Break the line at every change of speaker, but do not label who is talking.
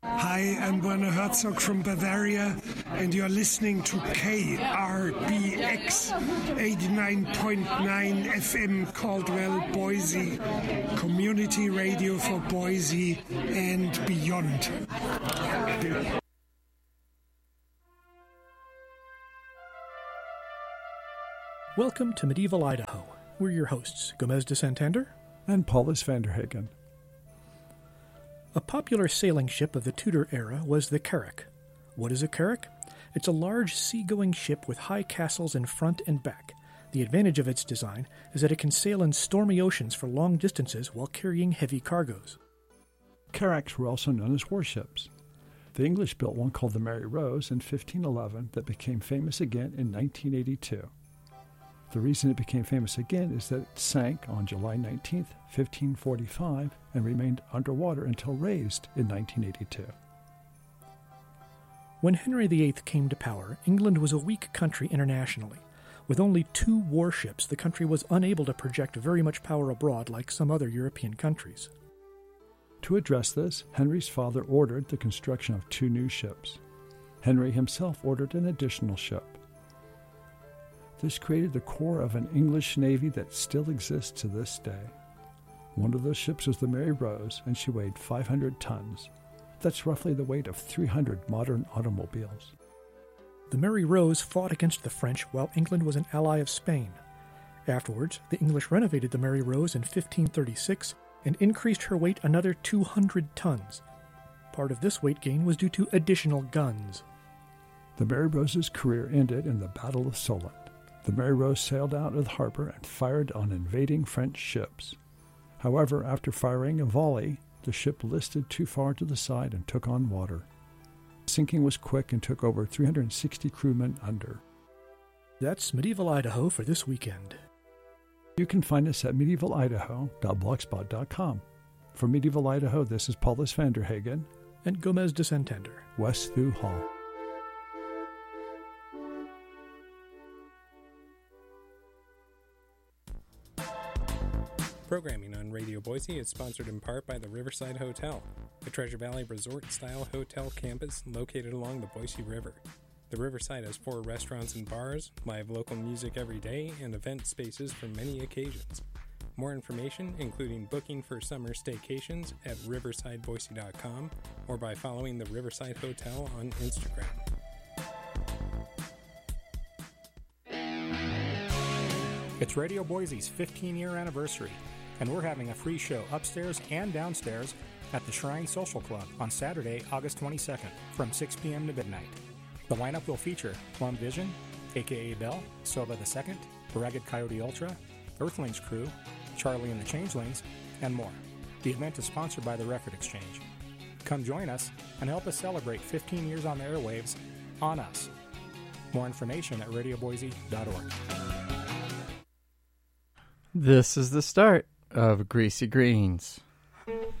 Hi, I'm Werner Herzog from Bavaria, and you're listening to KRBX 89.9 FM Caldwell, Boise, community radio for Boise and beyond.
Welcome to Medieval Idaho. We're your hosts, Gomez de Santander
and Paulus Vanderhagen.
A popular sailing ship of the Tudor era was the carrack. What is a carrack? It's a large sea-going ship with high castles in front and back. The advantage of its design is that it can sail in stormy oceans for long distances while carrying heavy cargoes.
Carracks were also known as warships. The English built one called the Mary Rose in 1511 that became famous again in 1982. The reason it became famous again is that it sank on July 19, 1545, and remained underwater until raised in 1982.
When Henry VIII came to power, England was a weak country internationally. With only 2 warships, the country was unable to project very much power abroad like some other European countries.
To address this, Henry's father ordered the construction of 2 new ships. Henry himself ordered an additional ship. This created the core of an English navy that still exists to this day. One of those ships was the Mary Rose, and she weighed 500 tons. That's roughly the weight of 300 modern automobiles.
The Mary Rose fought against the French while England was an ally of Spain. Afterwards, the English renovated the Mary Rose in 1536 and increased her weight another 200 tons. Part of this weight gain was due to additional guns.
The Mary Rose's career ended in the Battle of Solent. The Mary Rose sailed out of the harbor and fired on invading French ships. However, after firing a volley, the ship listed too far to the side and took on water. Sinking was quick and took over 360 crewmen under.
That's Medieval Idaho for this weekend.
You can find us at medievalidaho.blogspot.com. For Medieval Idaho, this is Paulus Vanderhagen
and Gomez de Santander.
West Thu Hall.
Programming on Radio Boise is sponsored in part by the Riverside Hotel, a Treasure Valley resort-style hotel campus located along the Boise River. The Riverside has 4 restaurants and bars, live local music every day, and event spaces for many occasions. More information, including booking for summer staycations, at riversideboise.com or by following the Riverside Hotel on Instagram.
It's Radio Boise's 15-year anniversary, and we're having a free show upstairs and downstairs at the Shrine Social Club on Saturday, August 22nd from 6 p.m. to midnight. The lineup will feature Plum Vision, a.k.a. Bell, Silva II, the Ragged Coyote Ultra, Earthlings Crew, Charlie and the Changelings, and more. The event is sponsored by the Record Exchange. Come join us and help us celebrate 15 years on the airwaves on us. More information at radioboise.org.
This is the start of Greasy Greens.